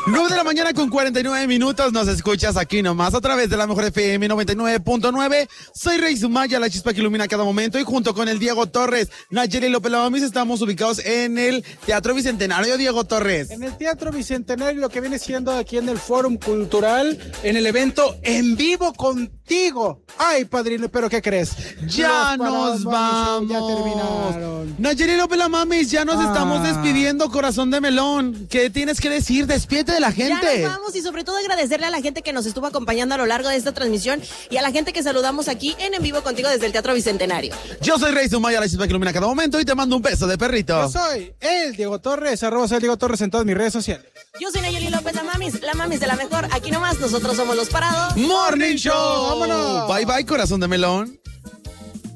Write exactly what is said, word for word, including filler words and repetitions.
nueve de la mañana con cuarenta y nueve minutos, nos escuchas aquí nomás a través de la mejor F M noventa y nueve punto nueve. Soy Rey Sumaya, la chispa que ilumina cada momento, y junto con el Diego Torres, Nayeli López Lamamis, estamos ubicados en el Teatro Bicentenario. Diego Torres. En el Teatro Bicentenario, lo que viene siendo aquí en el Fórum Cultural, en el evento En Vivo Contigo. Ay, padrino, ¿pero qué crees? Ya Los nos vamos. Ya terminaron. Nayeli López Lamamis, ya nos Ah. estamos despidiendo, corazón de melón. ¿Qué tienes que decir? Despídete de la gente. Ya nos vamos, y sobre todo agradecerle a la gente que nos estuvo acompañando a lo largo de esta transmisión y a la gente que saludamos aquí en En Vivo Contigo desde el Teatro Bicentenario. Yo soy Rey Sumaya, la chispa que ilumina cada momento, y te mando un beso de perrito. Yo soy el Diego Torres, arroba soy el Diego Torres en todas mis redes sociales. Yo soy Nayeli López Lamamis, la mamis de la mejor. Aquí nomás, nosotros somos los parados. Morning Show. ¡Vámonos! Bye bye, corazón de melón.